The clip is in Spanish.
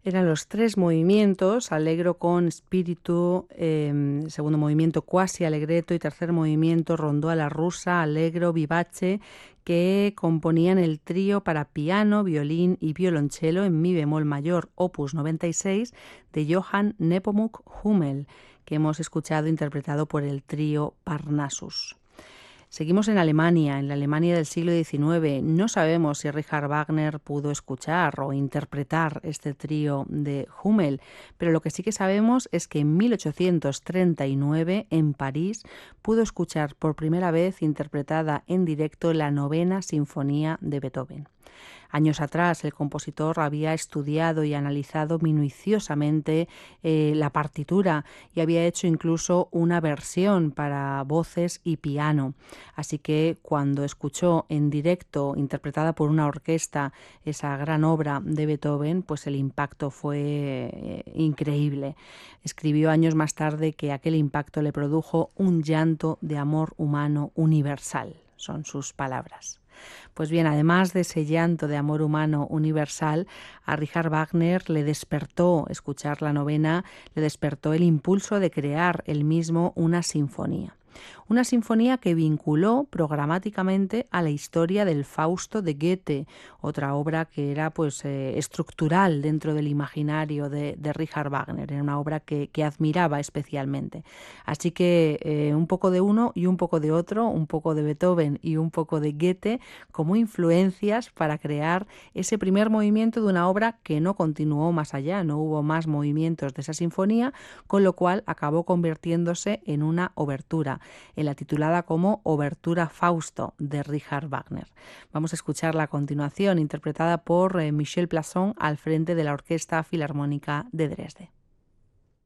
Eran los tres movimientos, allegro con spirito, segundo movimiento quasi allegretto y tercer movimiento rondó a la rusa, allegro, vivace, que componían el trío para piano, violín y violonchelo en mi bemol mayor, opus 96, de Johann Nepomuk Hummel, que hemos escuchado interpretado por el trío Parnassus. Seguimos en la Alemania del siglo XIX. No sabemos si Richard Wagner pudo escuchar o interpretar este trío de Hummel, pero lo que sí que sabemos es que en 1839, en París, pudo escuchar por primera vez interpretada en directo la novena sinfonía de Beethoven. Años atrás, el compositor había estudiado y analizado minuciosamente la partitura y había hecho incluso una versión para voces y piano. Así que cuando escuchó en directo, interpretada por una orquesta, esa gran obra de Beethoven, pues el impacto fue increíble. Escribió años más tarde que aquel impacto le produjo un llanto de amor humano universal. Son sus palabras. Pues bien, además de ese llanto de amor humano universal, a Richard Wagner le despertó, escuchar la novena, le despertó el impulso de crear él mismo una sinfonía. Una sinfonía que vinculó programáticamente a la historia del Fausto de Goethe, otra obra que era estructural dentro del imaginario de Richard Wagner, era una obra que admiraba especialmente. Así que un poco de uno y un poco de otro, un poco de Beethoven y un poco de Goethe, como influencias para crear ese primer movimiento de una obra que no continuó más allá, no hubo más movimientos de esa sinfonía, con lo cual acabó convirtiéndose en una obertura, en la titulada como Obertura Fausto de Richard Wagner. Vamos a escucharla a continuación, interpretada por Michel Plasson al frente de la Orquesta Filarmónica de Dresde.